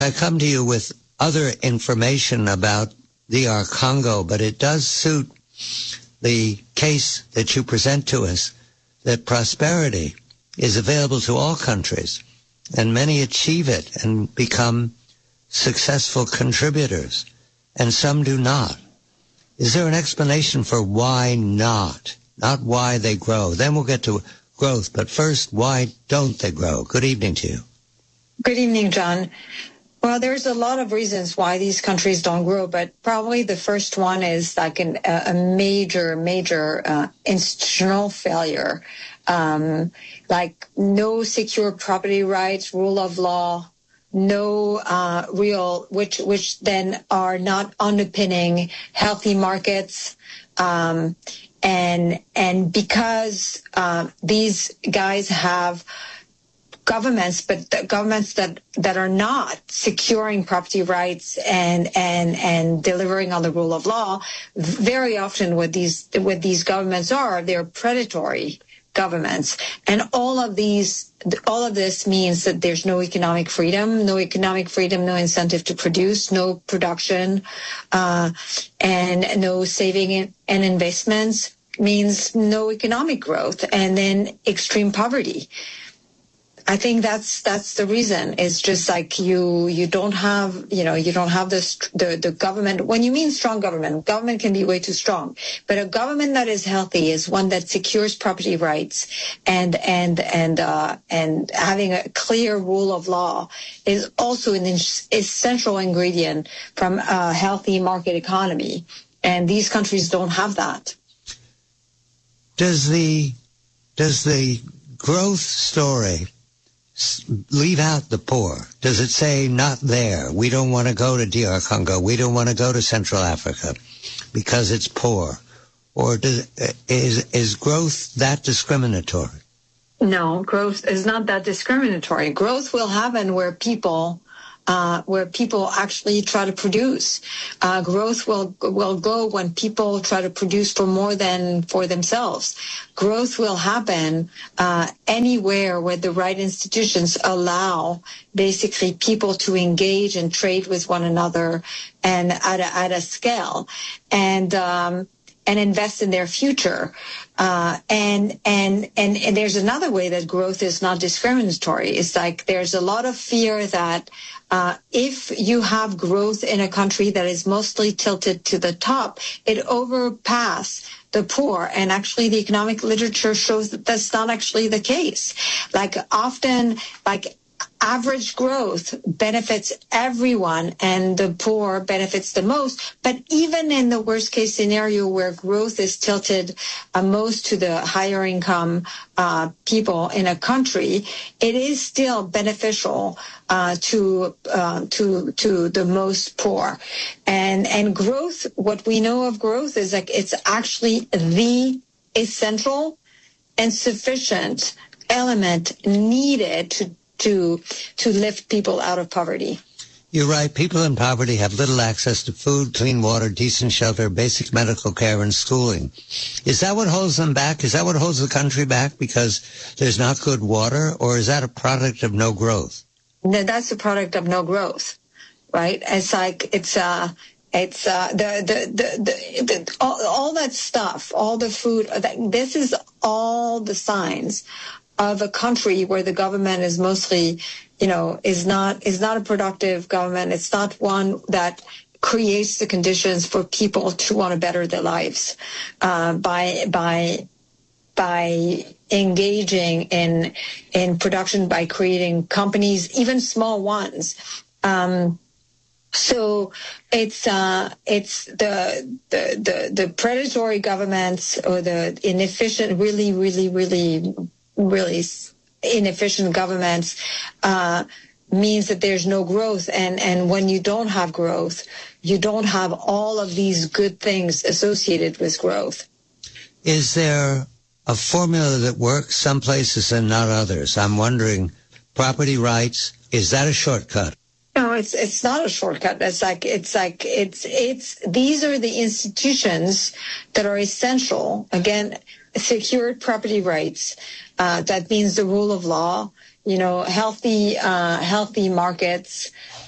I come to you with other information about DR Congo, but it does suit the case that you present to us, that prosperity is available to all countries, and many achieve it and become successful contributors, and some do not. Is there an explanation for why not? Not why they grow. Then we'll get to growth, but first, why don't they grow? Good evening to you. Good evening, John. Well, there's a lot of reasons why these countries don't grow, but probably the first one is like a major institutional failure, like no secure property rights, rule of law, no real, which then are not underpinning healthy markets, and because these guys have governments, but the governments that are not securing property rights and delivering on the rule of law, very often what these governments are, they're predatory governments. And all of this means that there's no economic freedom, no incentive to produce, no production, and no saving and investments means no economic growth, and then extreme poverty. I think that's the reason. It's just like you don't have the government. When you mean strong government can be way too strong. But a government that is healthy is one that secures property rights and having a clear rule of law is also an essential ingredient from a healthy market economy. And these countries don't have that. Does the growth story leave out the poor? Does it say not there? We don't want to go to DR Congo. We don't want to go to Central Africa because it's poor. Or is growth that discriminatory? No, growth is not that discriminatory. Growth will happen where people actually try to produce. Growth will go when people try to produce for more than for themselves. Growth will happen anywhere where the right institutions allow basically people to engage and trade with one another and at a scale and invest in their future. And there's another way that growth is not discriminatory. It's like there's a lot of fear that if you have growth in a country that is mostly tilted to the top, it overpass the poor. And actually the economic literature shows that that's not actually the case. Like often, like average growth benefits everyone and the poor benefits the most. But even in the worst case scenario where growth is tilted most to the higher income people in a country, it is still beneficial to the most poor. And growth, what we know of growth is like it's actually the essential and sufficient element needed to lift people out of poverty. You're right. People in poverty have little access to food, clean water, decent shelter, basic medical care, and schooling. Is that what holds them back? Is that what holds the country back because there's not good water? Or is that a product of no growth? No, that's a product of no growth, right? It's like, all that stuff, all the food, this is all the signs of a country where the government is mostly, is not a productive government. It's not one that creates the conditions for people to want to better their lives by engaging in production, by creating companies, even small ones. So it's the predatory governments or the inefficient, really inefficient governments means that there's no growth. And when you don't have growth, you don't have all of these good things associated with growth. Is there a formula that works some places and not others? I'm wondering, property rights, is that a shortcut? No, it's not a shortcut. These are the institutions that are essential. Again, secured property rights. That means the rule of law, healthy markets,